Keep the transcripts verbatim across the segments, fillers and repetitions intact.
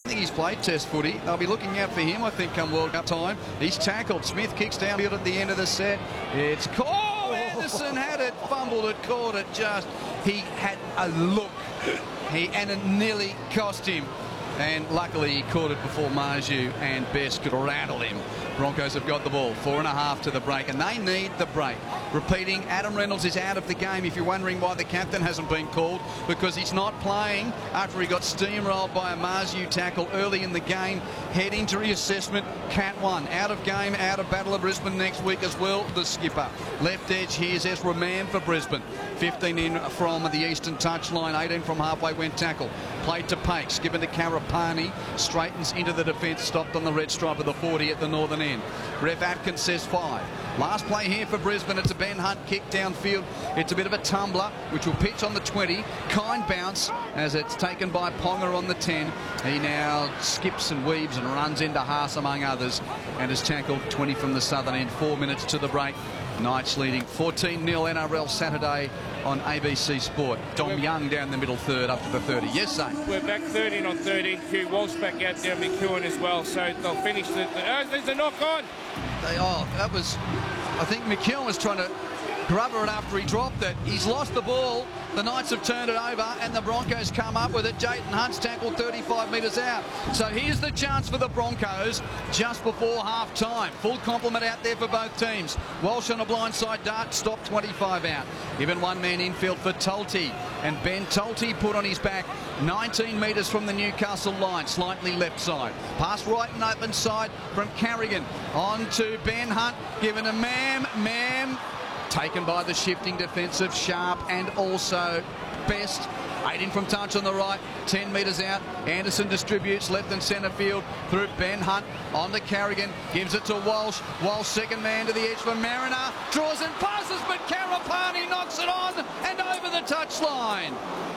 think he's played Test footy. They'll be looking out for him, I think, come World Cup time. He's tackled. Smith kicks downfield at the end of the set. It's caught. Anderson had it, fumbled it, caught it just. He had a look. He and it nearly cost him. And luckily he caught it before Marju and Best could rattle him. Broncos have got the ball. Four and a half to the break, and they need the break. Repeating, Adam Reynolds is out of the game. If you're wondering why the captain hasn't been called, because he's not playing after he got steamrolled by a Marju tackle early in the game. Head injury assessment, Cat one. Out of game, out of Battle of Brisbane next week as well, the skipper. Left edge, here's Ezra Mann for Brisbane. fifteen in from the eastern touchline, eighteen from halfway when tackle. Played to Pakes, given to Karapani, straightens into the defence, stopped on the red stripe of the forty at the northern end. Ref Atkins says five. Last play here for Brisbane, it's a Ben Hunt kick downfield. It's a bit of a tumbler, which will pitch on the twenty. Kind bounce as it's taken by Ponga on the ten. He now skips and weaves and runs into Haas among others, and is tackled. Twenty from the southern end. Four minutes to the break. Knights leading fourteen nil N R L Saturday on A B C Sport. Dom Young down the middle third up to the thirty. Yes, Zane. We're back thirteen on thirteen. Hugh Walsh back out there, McEwen as well. So they'll finish the... Oh, there's a knock on. They are. That was... I think McEwen was trying to grubber it after he dropped it. He's lost the ball. The Knights have turned it over and the Broncos come up with it. Jayden Hunt's tackled thirty-five metres out. So here's the chance for the Broncos just before half time. Full complement out there for both teams. Walsh on a blindside dart, stopped twenty-five out. Given one man infield for Tulty, and Ben Tulty put on his back nineteen metres from the Newcastle line, slightly left side. Pass right and open side from Carrigan on to Ben Hunt, given a Mam, Mam. Taken by the shifting defensive Sharp and also Best. Eight in from touch on the right, ten metres out. Anderson distributes left and centre field through Ben Hunt on to Carrigan. Gives it to Walsh. Walsh second man to the edge for Mariner. Draws and passes, but Karapani knocks it on and over the touchline.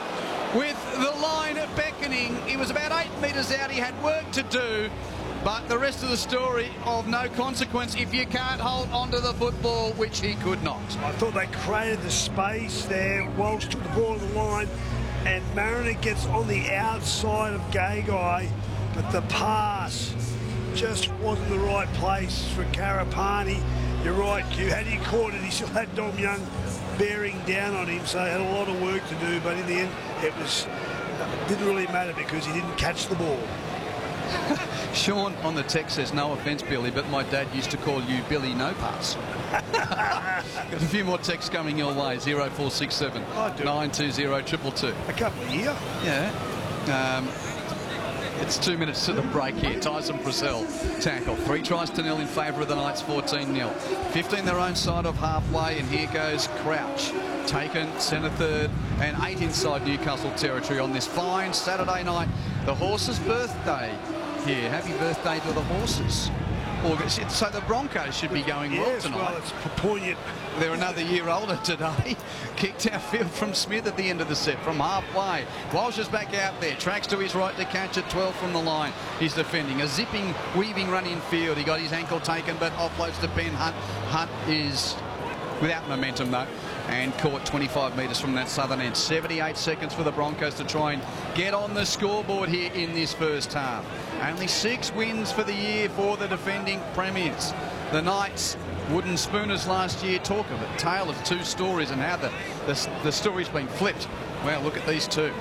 With the line beckoning, he was about eight metres out. He had work to do. But the rest of the story of no consequence if you can't hold onto the football, which he could not. I thought they created the space there. Walsh took the ball on the line, and Mariner gets on the outside of Gagai, but the pass just wasn't the right place for Karapani. You're right, Q. Had he caught it, he still had Dom Young bearing down on him, so he had a lot of work to do, but in the end, it was it didn't really matter because he didn't catch the ball. Sean on the text says, no offence, Billy, but my dad used to call you Billy No Pass. Got a few more texts coming your way. zero four six seven nine two zero two two two. A couple of years. Yeah. Um, it's two minutes to the break here. Tyson Purcell tackle. Three tries to nil in favour of the Knights, fourteen nil. fifteen their own side of halfway, and here goes Crouch. Taken centre third, and eight inside Newcastle territory on this fine Saturday night. The Horses' birthday here. Happy birthday to the Horses. August. So the Broncos should be going yes, well tonight. Well, it's poignant. They're another year older today. Kicked outfield from Smith at the end of the set from halfway. Walsh is back out there. Tracks to his right to catch it. twelve from the line. He's defending. A zipping, weaving run in field. He got his ankle taken, but offloads to Ben Hunt. Hunt is without momentum though, and caught twenty-five metres from that southern end. seventy-eight seconds for the Broncos to try and get on the scoreboard here in this first half. Only six wins for the year for the defending premiers. The Knights, wooden spooners last year. Talk of a tale of two stories and how the, the, the story's been flipped. Well, look at these two.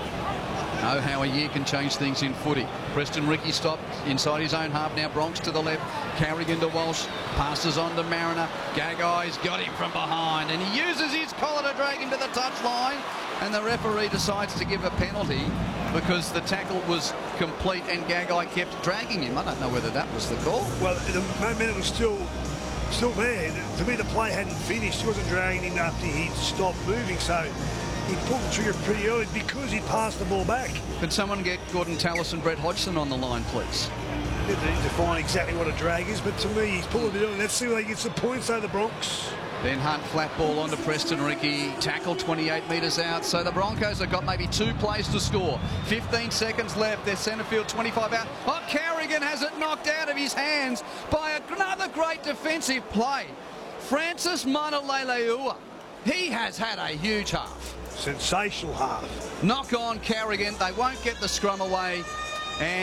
Oh, how a year can change things in footy. Preston Ricky stopped inside his own half. Now Bronx to the left. Carrigan to Walsh. Passes on to Mariner. Gagai's got him from behind. And he uses his collar to drag him to the touchline. And the referee decides to give a penalty because the tackle was complete and Gagai kept dragging him. I don't know whether that was the call. Well, the momentum was still still there. To me, the play hadn't finished. He wasn't dragging him after he'd stopped moving. So he pulled the trigger pretty early because he passed the ball back. Can someone get Gordon Tallis and Brett Hodgson on the line, please? They need to find exactly what a drag is, but to me, he's pulled it early. Let's see where he gets the points, though, the Bronx. Ben Hunt, flat ball onto Preston Ricky. Tackle twenty-eight metres out. So the Broncos have got maybe two plays to score. fifteen seconds left. Their centre field twenty-five out. Oh, Carrigan has it knocked out of his hands by another great defensive play. Francis Manaleleua. He has had a huge half. Sensational half. Knock on Carrigan. They won't get the scrum away.